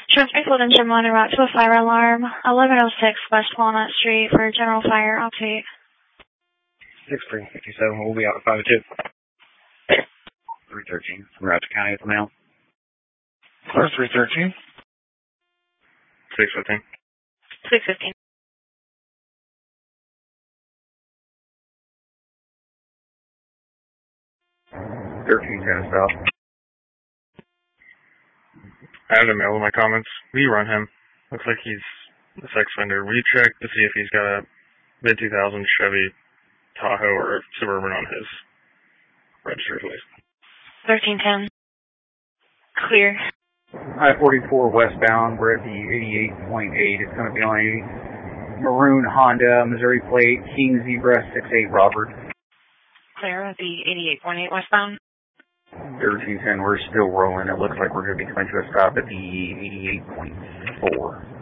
Traffic pulled into Monterey Rock to a fire alarm, 1106 West Walnut Street for general fire. Update. 6357, we'll be out at 502. 313, from Raptor County with the mail. Car 313. 615. 615. 1310 south. I have a mail in my comments. Will you run him? Looks like he's a sex offender. Will you check to see if he's got a mid-2000 Chevy Tahoe or Suburban on his register, please? 1310. Clear. I-44 westbound. We're at the 88.8. It's going to be on a maroon Honda, Missouri plate, King Zebra 68 Robert. Clear at the 88.8 westbound. 1310, we're still rolling. It looks like we're going to be coming to a stop at the 88.4.